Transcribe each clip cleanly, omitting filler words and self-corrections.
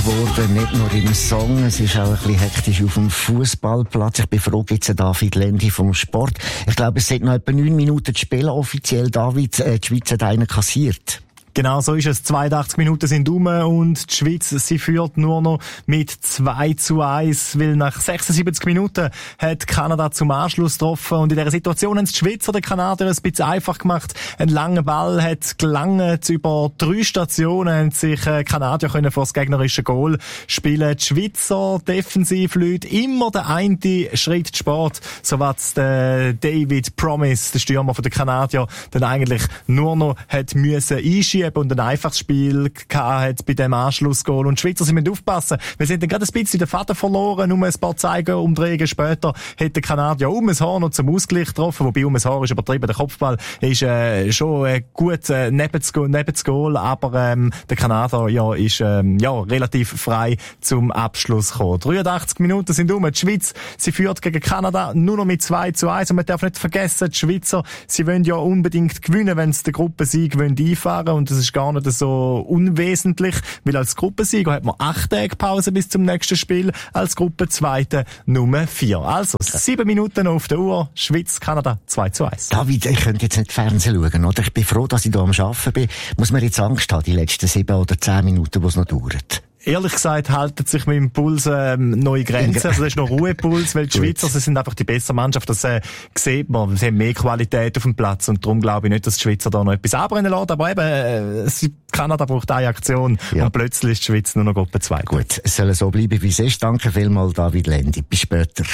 geworden, nicht nur im Song, es ist auch ein bisschen hektisch auf dem Fußballplatz. Ich bin froh, gibt's einen David Lendi vom Sport. Ich glaube, es sind noch etwa 9 Minuten zu spielen, offiziell. David, die Schweiz hat einen kassiert. Genau, so ist es. 82 Minuten sind rum und die Schweiz, sie führt nur noch mit 2:1, weil nach 76 Minuten hat Kanada zum Anschluss getroffen und in dieser Situation haben die Schweizer den Kanadier ein bisschen einfach gemacht. Ein langer Ball hat gelangt. Über 3 Stationen haben sich Kanadier können vor das gegnerische Goal spielen. Die Schweizer Defensivleute immer der eine Schritt zu spät. So was der David Promise, der Stürmer von der Kanadier, dann eigentlich nur noch hat müssen einschieben und ein einfaches Spiel hat bei dem Anschlussgoal. Und die Schweizer, sie müssen aufpassen. Wir sind dann gerade ein bisschen den Faden verloren. Um ein paar Zeigerumdrehungen später hat der Kanadier um ein Haar noch zum Ausgleich getroffen. Wobei um ein Haar ist übertrieben. Der Kopfball ist schon gut neben das Goal. Aber der Kanadier ist relativ frei zum Abschluss gekommen. 83 Minuten sind um. Die Schweiz, sie führt gegen Kanada nur noch mit 2:1. Und man darf nicht vergessen, die Schweizer, sie wollen ja unbedingt gewinnen, wenn sie den Gruppensieg einfahren wollen. Und das ist gar nicht so unwesentlich, weil als Gruppensieger hat man 8 Tage Pause bis zum nächsten Spiel, als Gruppenzweite Nummer 4. Also 7 Minuten auf der Uhr, Schweiz, Kanada 2:1. David, ich könnte jetzt nicht Fernsehen schauen, oder? Ich bin froh, dass ich hier am Arbeiten bin. Muss man jetzt Angst haben, die letzten 7 oder 10 Minuten, die es noch dauert? Ehrlich gesagt halten sich mit dem Puls neue Grenzen. Also das ist noch Ruhepuls, weil die Schweizer, sie sind einfach die bessere Mannschaft. Das sieht man. Sie haben mehr Qualität auf dem Platz und darum glaube ich nicht, dass die Schweizer da noch etwas anbrennen lassen. Aber eben, Kanada braucht eine Aktion und plötzlich ist die Schweiz nur noch Gruppe 2. Gut, es soll so bleiben, wie es ist. Danke vielmals, David Lendi. Bis später.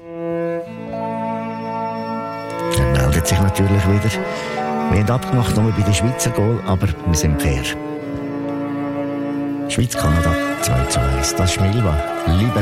Er meldet sich natürlich wieder. Wir haben abgemacht nochmal bei den Schweizer Goal, aber wir sind fair. Schweiz, Kanada 2:1. Das ist Milva. Liebe